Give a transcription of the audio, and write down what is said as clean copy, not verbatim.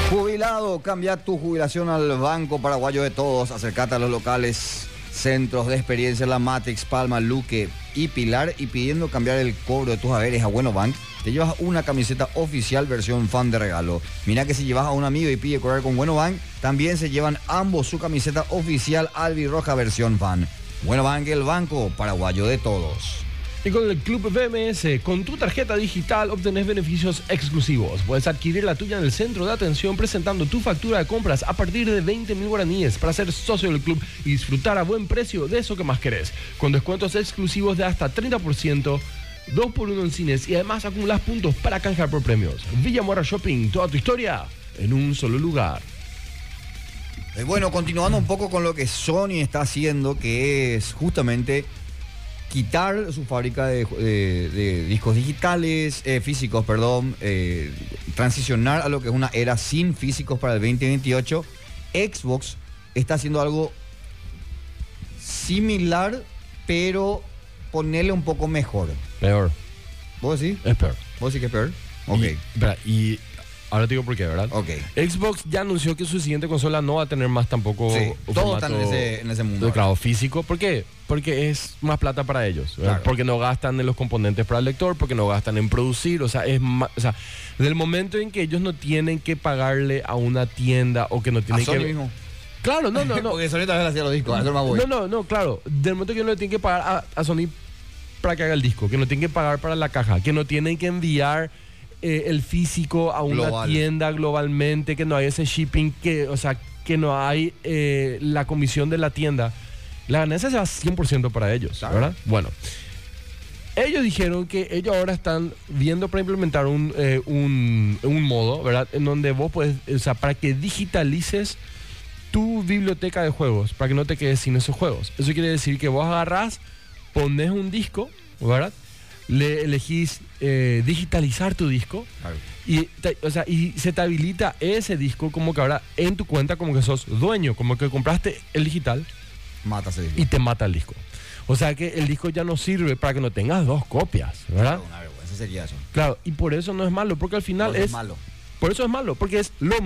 Jubilado, cambia tu jubilación al Banco Paraguayo de Todos. Acercate a los locales centros de experiencia La Matrix, Palma, Luque y Pilar y pidiendo cambiar el cobro de tus haberes a Bueno Bank, te llevas una camiseta oficial versión fan de regalo. Mira que si llevas a un amigo y pide cobrar con Bueno Bank, también se llevan ambos su camiseta oficial albirroja versión fan. Bueno Bank, el Banco Paraguayo de Todos. Y con el Club BMS, con tu tarjeta digital obtenés beneficios exclusivos. Puedes adquirir la tuya en el centro de atención presentando tu factura de compras a partir de 20.000 guaraníes para ser socio del club y disfrutar a buen precio de eso que más querés. Con descuentos exclusivos de hasta 30%, 2x1 en cines y además acumulas puntos para canjear por premios. Villa Morra Shopping, toda tu historia en un solo lugar. Bueno, continuando un poco con lo que Sony está haciendo, que es justamente quitar su fábrica de discos digitales, físicos, perdón, transicionar a lo que es una era sin físicos para el 2028. Xbox está haciendo algo similar, pero ponerle un poco mejor. Peor. ¿Vos decís? Es peor. ¿Vos decís que es peor? Ok. Y ahora te digo por qué, ¿verdad? Ok. Xbox ya anunció que su siguiente consola no va a tener más tampoco todos están en ese mundo. Claro, físico. ¿Por qué? Porque es más plata para ellos. Claro. Porque no gastan en los componentes para el lector, porque no gastan en producir. O sea, es más, o sea, del momento en que ellos no tienen que pagarle a una tienda o que no tienen ¿A Sony mismo? Claro, no. Porque Sony también hacía los discos, a más voy. No, claro. Del momento que no le tienen que pagar a Sony para que haga el disco, que no tienen que pagar para la caja, que no tienen que enviar el físico a una tienda globalmente, que no hay ese shipping, que no hay la comisión de la tienda. La ganancia se va 100% para ellos, claro. ¿Verdad? Bueno, ellos dijeron que ellos ahora están viendo para implementar un modo, ¿verdad? En donde vos puedes, para que digitalices tu biblioteca de juegos, para que no te quedes sin esos juegos. Eso quiere decir que vos agarrás, pones un disco, ¿verdad? Le elegís digitalizar tu disco, claro. Y se te habilita ese disco como que ahora en tu cuenta como que sos dueño, como que compraste el digital. Mata ese disco. Y te mata el disco. O sea que el disco ya no sirve para que no tengas dos copias, ¿verdad? Claro, una vergüenza sería eso. Claro, y por eso no es malo, porque al final es malo. Por eso es malo, porque es lo